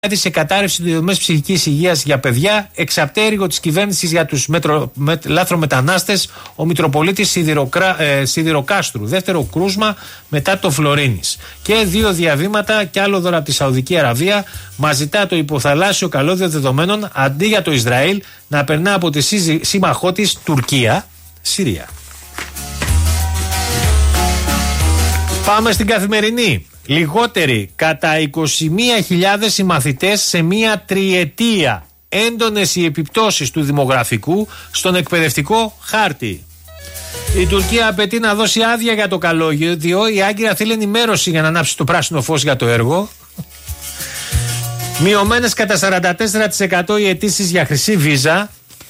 σε κατάρρευση των δομές ψυχικής υγείας για παιδιά, εξαπτέρυγο της κυβέρνησης για τους λάθρομετανάστες, ο Μητροπολίτης Σιδηροκάστρου. Δεύτερο κρούσμα μετά το Φλωρίνης. Και 2 διαβήματα και άλλο δώρα από τη Σαουδική Αραβία. Μας ζητά το υποθαλάσσιο καλώδιο δεδομένων αντί για το Ισραήλ να περνά από τη σύμμαχό της Τουρκία, Συρία. Πάμε στην Καθημερινή. Λιγότεροι κατά 21.000 οι μαθητές σε μία τριετία. Έντονες οι επιπτώσεις του δημογραφικού στον εκπαιδευτικό χάρτη. Η Τουρκία απαιτεί να δώσει άδεια για το καλώδιο. Η Άγκυρα θέλει ενημέρωση για να ανάψει το πράσινο φως για το έργο. Μειωμένες κατά 44% οι αιτήσεις για χρυσή βίζα.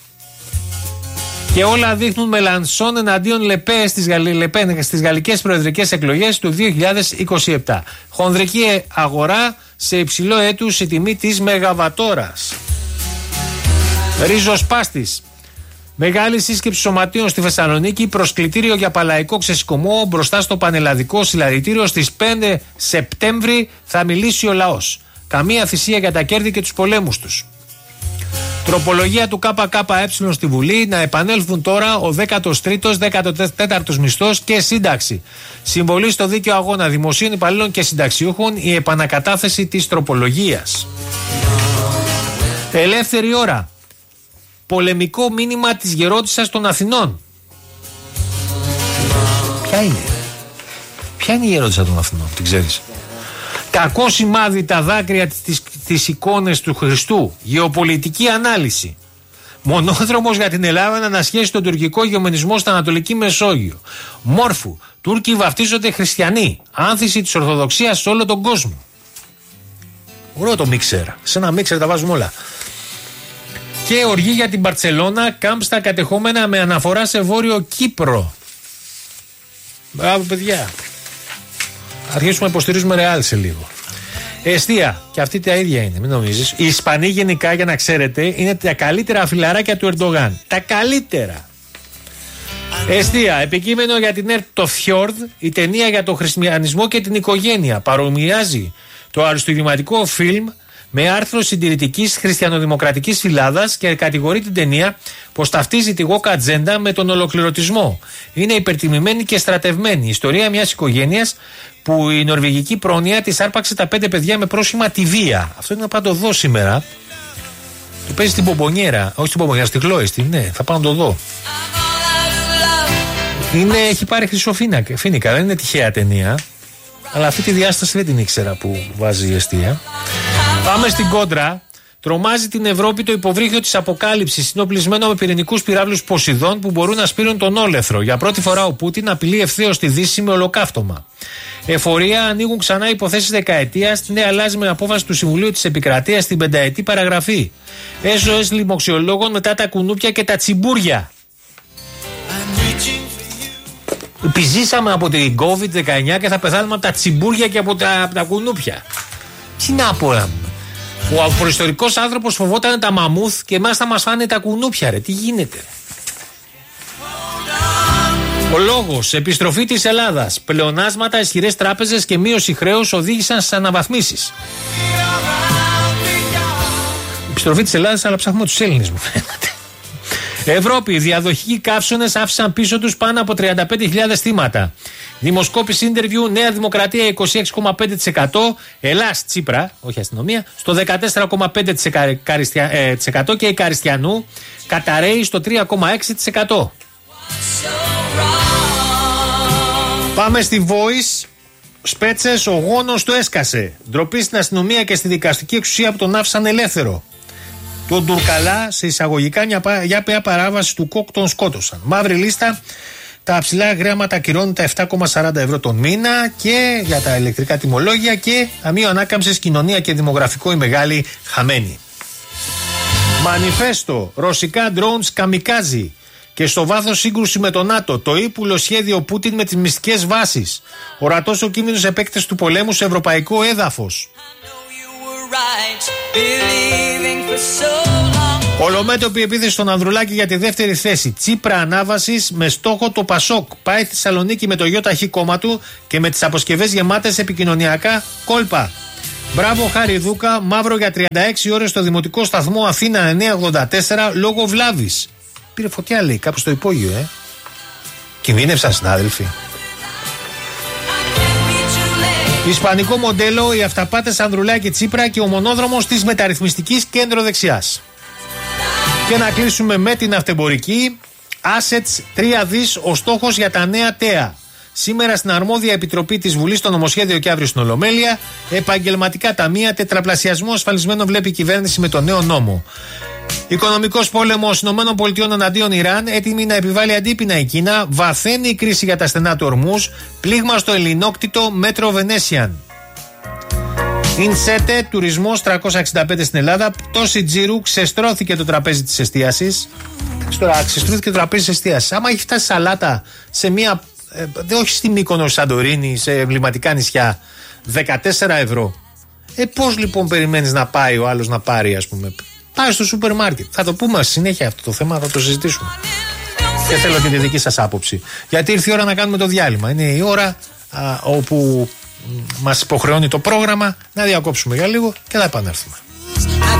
Και όλα δείχνουν Μελανσόν εναντίον Λεπέν στις γαλλικές προεδρικές εκλογές του 2027. Χονδρική αγορά σε υψηλό έτους η τιμή της Μεγαβατόρας. Ριζοσπάστης. Μεγάλη σύσκεψη σωματείων στη Θεσσαλονίκη, προσκλητήριο για παλαϊκό ξεσηκωμό μπροστά στο πανελλαδικό συλλαλητήριο. Στις 5 Σεπτέμβρη θα μιλήσει ο λαός. Καμία θυσία για τα κέρδη και τους πολέμους τους. Τροπολογία του ΚΚΕ στη Βουλή να επανέλθουν τώρα ο 13ος, 14ος μισθός και σύνταξη. Συμβολή στο δίκαιο αγώνα δημοσίων υπαλλήλων και συνταξιούχων η επανακατάθεση της τροπολογίας. Ελεύθερη ώρα. Πολεμικό μήνυμα της γερόντισσας των Αθηνών. Ποια είναι η γερόντισσα των Αθηνών, την ξέρεις? Κακό σημάδι τα δάκρυα της εικόνες του Χριστού. Γεωπολιτική ανάλυση. Μονόδρομος για την Ελλάδα να ανασχέσει τον τουρκικό γεωμενισμό στην Ανατολική Μεσόγειο. Μόρφου. Τούρκοι βαφτίζονται χριστιανοί. Άνθηση της Ορθοδοξίας σε όλο τον κόσμο. Ωραίο το μίξερ. Σε ένα μίξερ τα βάζουμε όλα. Και οργή για την Μπαρτσελώνα. Κάμπ στα κατεχόμενα με αναφορά σε Βόρειο Κύπρο. Μπράβο, παιδιά. Αρχίσουμε να υποστηρίζουμε Ρεάλ σε λίγο. Εστία, και αυτή τα ίδια είναι, μην νομίζεις. Οι Ισπανοί γενικά, για να ξέρετε, είναι τα καλύτερα φιλαράκια του Ερντογάν. Τα καλύτερα. Εστία, επικείμενο για την ΕΡΤ το Φιόρδ, η ταινία για τον χριστιανισμό και την οικογένεια. Παρομοιάζει το αριστουργηματικό φιλμ με άρθρο συντηρητικής χριστιανοδημοκρατικής φυλάδας και κατηγορεί την ταινία πως ταυτίζει τη woke ατζέντα με τον ολοκληρωτισμό. Είναι υπερτιμημένη και στρατευμένη. Η ιστορία μιας οικογένειας που η νορβηγική πρόνοια της άρπαξε τα 5 παιδιά με πρόσχημα τη βία. Αυτό είναι να πάω το δω σήμερα. Το παίζει στην Πομπονιέρα. Όχι στην Πομπονιέρα, στη Χλόιστη. Ναι, θα πάω να το δω. Έχει πάρει χρυσοφίνικα. Δεν είναι τυχαία ταινία. Αλλά αυτή τη διάσταση δεν την ήξερα που βάζει η Εστία. Πάμε στην κόντρα. Τρομάζει την Ευρώπη το υποβρύχιο της αποκάλυψης. Είναι οπλισμένο με πυρηνικούς πυράβλους Ποσειδών που μπορούν να σπείρουν τον όλεθρο. Για πρώτη φορά ο Πούτιν απειλεί ευθέως τη Δύση με ολοκαύτωμα. Εφορία, ανοίγουν ξανά υποθέσεις δεκαετίας. Ναι, αλλάζει με απόφαση του Συμβουλίου της Επικρατείας την 5ετή παραγραφή. SOS λοιμοξιολόγων μετά τα κουνούπια και τα τσιμπούρια. Επιζήσαμε από την COVID-19 και θα πεθάνουμε από τα τσιμπούρια και από τα κουνούπια. Τι να πω, ο προϊστορικός άνθρωπος φοβόταν τα μαμούθ και εμάς θα μας φάνε τα κουνούπια, ρε. Τι γίνεται? Ο λόγος, επιστροφή της Ελλάδας. Πλεονάσματα, ισχυρές τράπεζες και μείωση χρέους οδήγησαν στις αναβαθμίσεις. Επιστροφή της Ελλάδας, αλλά ψάχνουμε τους Έλληνες, μου φαίνεται. Ευρώπη, διαδοχικοί καύσωνες άφησαν πίσω τους πάνω από 35.000 θύματα. Δημοσκόπηση Ιντερβιού, Νέα Δημοκρατία 26,5%, Ελλάς Τσίπρα, όχι αστυνομία, στο 14,5% και η Καριστιανού καταραίει στο 3,6%. Πάμε στη Voice. Σπέτσες, ο γόνος του έσκασε. Ντροπή στην αστυνομία και στη δικαστική εξουσία που τον άφησαν ελεύθερο. Τον Τουρκαλά σε εισαγωγικά για μια παράβαση του ΚΟΚ τον σκότωσαν. Μαύρη λίστα. Τα ψηλά γράμματα ακυρώνουν τα 7,40 ευρώ τον μήνα και για τα ηλεκτρικά τιμολόγια και ταμείο ανάκαμψης, κοινωνία και δημογραφικό η μεγάλη χαμένη. Μανιφέστο, ρωσικά drones καμικάζι και στο βάθος σύγκρουση με τον ΝΑΤΟ, το ύπουλο σχέδιο Πούτιν με τις μυστικές βάσεις, ορατός ο κίνδυνος επέκτασης του πολέμου σε ευρωπαϊκό έδαφος. Ολομέτωπη επίθεση στον Ανδρουλάκη για τη δεύτερη θέση. Τσίπρα ανάβασης με στόχο το Πασόκ. Πάει στη Θεσσαλονίκη με το ΙΧ κόμμα του και με τις αποσκευές γεμάτες επικοινωνιακά κόλπα. Μπράβο Χάρη Δούκα, μαύρο για 36 ώρες στο δημοτικό σταθμό Αθήνα 984 λόγω βλάβης. Πήρε φωτιά λέει κάπου στο υπόγειο, Κινδύνευσαν συνάδελφοι. Ισπανικό μοντέλο, οι αυταπάτες Ανδρουλάκη Τσίπρα και ο μονόδρομος της μεταρρυθμιστικής κέντρο δεξιάς. Και να κλείσουμε με την αυτεμπορική. Assets 3 δις ο στόχος για τα νέα ΤΕΑ. Σήμερα στην αρμόδια επιτροπή της Βουλής στο νομοσχέδιο και αύριο στην Ολομέλεια. Επαγγελματικά ταμεία, τετραπλασιασμό ασφαλισμένο βλέπει η κυβέρνηση με το νέο νόμο. Οικονομικός πόλεμος ΗΠΑ εναντίον Ιράν, έτοιμη να επιβάλλει αντίπεινα η Κίνα. Βαθαίνει η κρίση για τα στενά του Ορμούζ. Πλήγμα στο ελληνόκτητο Μέτρο Βενέσιαν. Ινσέτε, τουρισμός 365 στην Ελλάδα. Πτώση τζίρου, ξεστρώθηκε το τραπέζι της εστίασης. Τώρα ξεστρώθηκε το τραπέζι της εστίασης. Άμα έχει φτάσει σαλάτα σε μία. Όχι στη Μύκονο, Σαντορίνη, σε εμβληματικά νησιά, 14 ευρώ. Πώς λοιπόν περιμένεις να πάει ο άλλος να πάρει, ας πούμε. Πάει στο σούπερ μάρκετ. Θα το πούμε συνέχεια αυτό το θέμα, θα το συζητήσουμε. Και θέλω και τη δική σας άποψη. Γιατί ήρθε η ώρα να κάνουμε το διάλειμμα. Είναι η ώρα όπου μας υποχρεώνει το πρόγραμμα να διακόψουμε για λίγο και θα επανέλθουμε.